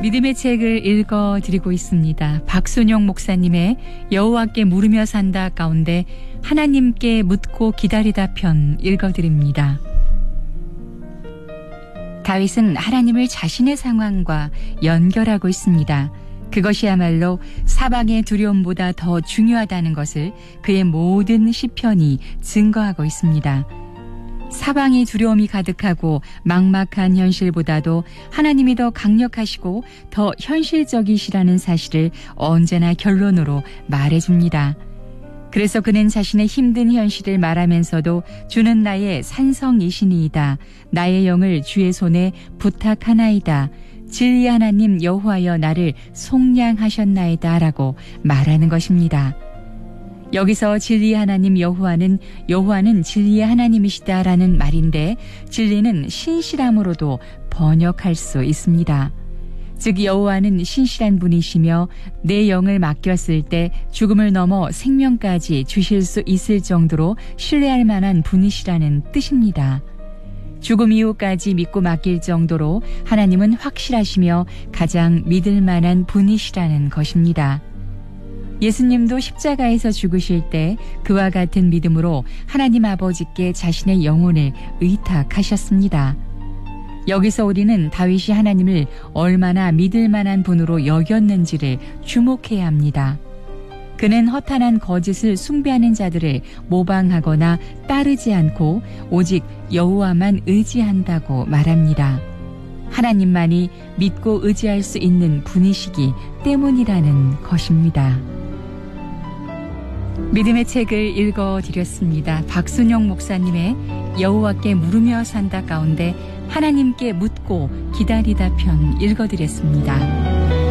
믿음의 책을 읽어드리고 있습니다. 박순영 목사님의 여호와께 물으며 산다 가운데 하나님께 묻고 기다리다 편 읽어드립니다. 다윗은 하나님을 자신의 상황과 연결하고 있습니다. 그것이야말로 사방의 두려움보다 더 중요하다는 것을 그의 모든 시편이 증거하고 있습니다. 사방이 두려움이 가득하고 막막한 현실보다도 하나님이 더 강력하시고 더 현실적이시라는 사실을 언제나 결론으로 말해줍니다. 그래서 그는 자신의 힘든 현실을 말하면서도 주는 나의 산성이시니이다. 나의 영을 주의 손에 부탁하나이다. 진리의 하나님 여호와여 나를 속량하셨나이다 라고 말하는 것입니다. 여기서 진리의 하나님 여호와는 진리의 하나님이시다라는 말인데 진리는 신실함으로도 번역할 수 있습니다. 즉 여호와는 신실한 분이시며 내 영을 맡겼을 때 죽음을 넘어 생명까지 주실 수 있을 정도로 신뢰할 만한 분이시라는 뜻입니다. 죽음 이후까지 믿고 맡길 정도로 하나님은 확실하시며 가장 믿을 만한 분이시라는 것입니다. 예수님도 십자가에서 죽으실 때 그와 같은 믿음으로 하나님 아버지께 자신의 영혼을 의탁하셨습니다. 여기서 우리는 다윗이 하나님을 얼마나 믿을 만한 분으로 여겼는지를 주목해야 합니다. 그는 허탄한 거짓을 숭배하는 자들을 모방하거나 따르지 않고 오직 여호와만 의지한다고 말합니다. 하나님만이 믿고 의지할 수 있는 분이시기 때문이라는 것입니다. 믿음의 책을 읽어드렸습니다. 박순영 목사님의 여호와께 물으며 산다 가운데 하나님께 묻고 기다리다 편 읽어드렸습니다.